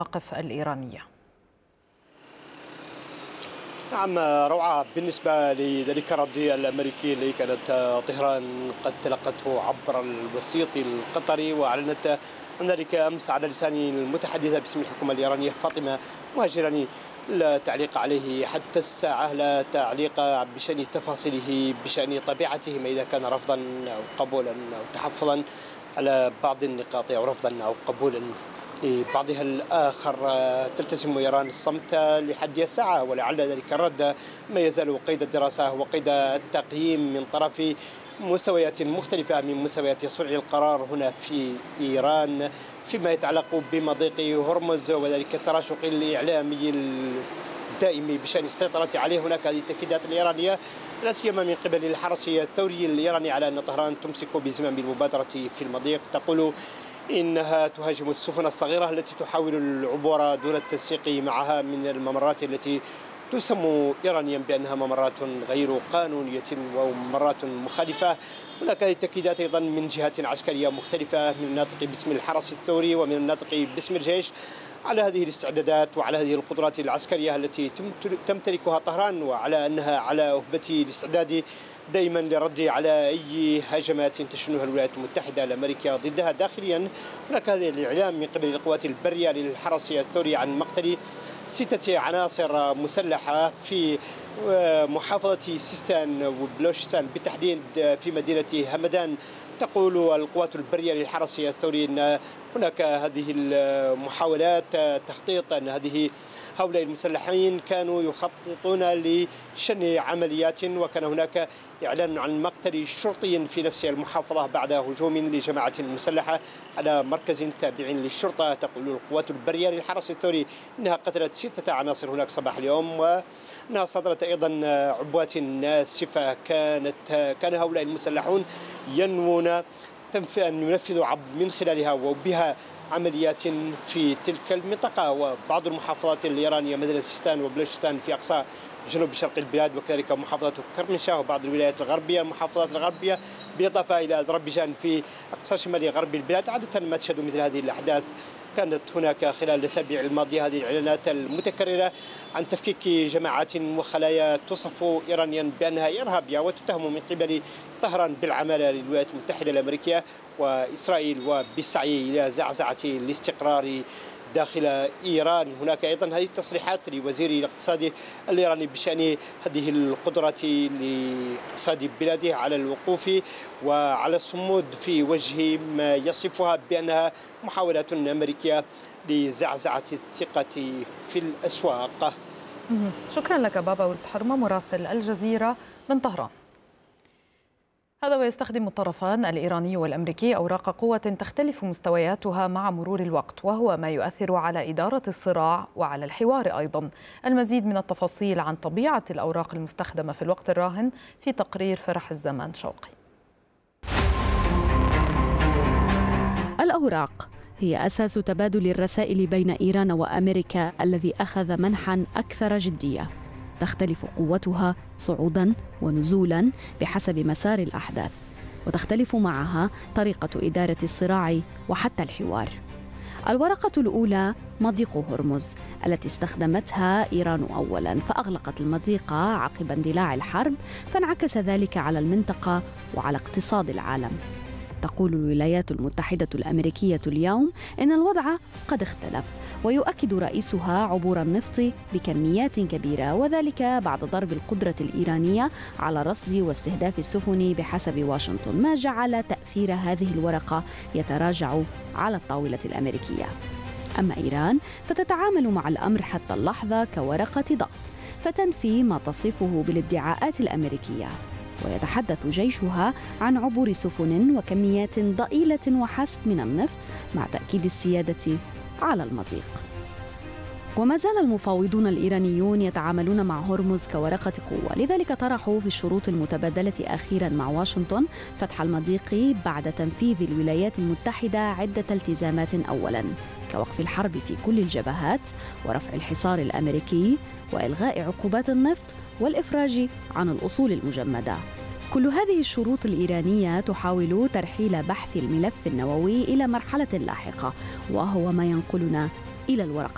المواقف الإيرانية. نعم روعة بالنسبة لذلك الرد الأمريكي الذي كانت طهران قد تلقته عبر الوسيط القطري، وأعلنت عن ذلك أمس على لسان المتحدثة باسم الحكومة الإيرانية فاطمة مهاجراني. لا تعليق عليه حتى الساعة، لا تعليق بشأن تفاصيله، بشأن طبيعته، ما إذا كان رفضا أو قبولا أو تحفظا على بعض النقاط أو رفضا أو قبولا لبعضها الآخر. تلتزم إيران الصمت لحد الساعة، ولعل ذلك الرد ما يزال قيد الدراسة وقيد التقييم من طرف مستويات مختلفة من مستويات صنع القرار هنا في إيران فيما يتعلق بمضيق هرمز، وذلك التراشق الإعلامي الدائم بشأن السيطرة عليه. هناك هذه التأكيدات الإيرانية لا سيما من قبل الحرس الثوري الإيراني على أن طهران تمسك بزمام المبادرة في المضيق، تقول إنها تهاجم السفن الصغيرة التي تحاول العبور دون التنسيق معها من الممرات التي تسمى إيرانيا بأنها ممرات غير قانونية وممرات مخالفة. هناك تأكيدات أيضا من جهات عسكرية مختلفة، من الناطق باسم الحرس الثوري ومن الناطق باسم الجيش، على هذه الاستعدادات وعلى هذه القدرات العسكرية التي تمتلكها طهران، وعلى أنها على أهبة الاستعداد دائما للرد على أي هجمات تشنها الولايات المتحدة الأمريكية ضدها داخليا. هناك هذا الإعلام من قبل القوات البرية للحرس الثوري عن مقتل 6 عناصر مسلحة في محافظة سيستان وبلوشستان بالتحديد في مدينة همدان. تقول القوات البرية للحرس الثوري أن هناك هذه المحاولات تخطيط، أن هؤلاء المسلحين كانوا يخططون لشن عمليات، وكان هناك إعلان عن مقتل شرطي في نفس المحافظة بعد هجوم لجماعة مسلحة على مركز تابع للشرطة. تقول القوات البرية للحرس الثوري إنها قتلت 6 عناصر هناك صباح اليوم، وأنها صدرت أيضا عبوات ناسفة. كان هؤلاء المسلحون ينوون أن ينفذوا من خلالها وبها عمليات في تلك المنطقة. وبعض المحافظات الإيرانية مثل سيستان وبلوشستان في أقصى جنوب شرق البلاد، وكذلك محافظة كرمنشاه وبعض الولايات الغربية المحافظات الغربية، بالإضافة إلى أذربيجان في أقصى شمال غرب البلاد. عادة ما تشهد مثل هذه الأحداث. كانت هناك خلال الأسابيع الماضية هذه الإعلانات المتكررة عن تفكيك جماعات وخلايا تصف إيرانيا بأنها إرهابية وتتهم من قبل طهران بالعمالة للولايات المتحدة الأمريكية وإسرائيل وبالسعي إلى زعزعة الاستقرار داخل إيران. هناك أيضا هذه التصريحات لوزير الاقتصاد الإيراني بشأن هذه القدرة لاقتصاد بلاده على الوقوف وعلى الصمود في وجه ما يصفها بأنها محاولات أمريكية لزعزعة الثقة في الأسواق. شكرا لك بابا ولد حرمة مراسل الجزيرة من طهران. هذا ويستخدم الطرفان الإيراني والأمريكي أوراق قوة تختلف مستوياتها مع مرور الوقت، وهو ما يؤثر على إدارة الصراع وعلى الحوار أيضا. المزيد من التفاصيل عن طبيعة الأوراق المستخدمة في الوقت الراهن في تقرير فرح الزمان شوقي. الأوراق هي أساس تبادل الرسائل بين إيران وأمريكا الذي أخذ منحا أكثر جدية. تختلف قوتها صعودا ونزولا بحسب مسار الأحداث، وتختلف معها طريقة إدارة الصراع وحتى الحوار. الورقة الأولى مضيق هرمز التي استخدمتها إيران أولا، فأغلقت المضيق عقب اندلاع الحرب، فانعكس ذلك على المنطقة وعلى اقتصاد العالم. تقول الولايات المتحدة الأمريكية اليوم إن الوضع قد اختلف، ويؤكد رئيسها عبور النفط بكميات كبيرة، وذلك بعد ضرب القدرة الإيرانية على رصد واستهداف السفن بحسب واشنطن، ما جعل تأثير هذه الورقة يتراجع على الطاولة الأمريكية. أما إيران فتتعامل مع الأمر حتى اللحظة كورقة ضغط، فتنفي ما تصفه بالادعاءات الأمريكية، ويتحدث جيشها عن عبور سفن وكميات ضئيلة وحسب من النفط مع تأكيد السيادة على المضيق. وما زال المفاوضون الإيرانيون يتعاملون مع هرمز كورقة قوة، لذلك طرحوا في الشروط المتبادلة أخيرا مع واشنطن فتح المضيق بعد تنفيذ الولايات المتحدة عدة التزامات، أولا كوقف الحرب في كل الجبهات ورفع الحصار الأمريكي وإلغاء عقوبات النفط والإفراج عن الأصول المجمدة. كل هذه الشروط الإيرانية تحاول ترحيل بحث الملف النووي إلى مرحلة لاحقة، وهو ما ينقلنا إلى الورقة